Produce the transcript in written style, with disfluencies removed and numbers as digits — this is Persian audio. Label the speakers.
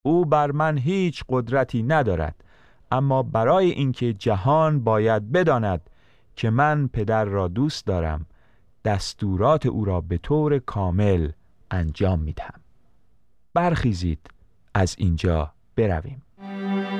Speaker 1: او بر من هیچ قدرتی ندارد، اما برای اینکه جهان باید بداند که من پدر را دوست دارم، دستورات او را به طور کامل انجام میدهم. برخیزید از اینجا برویم.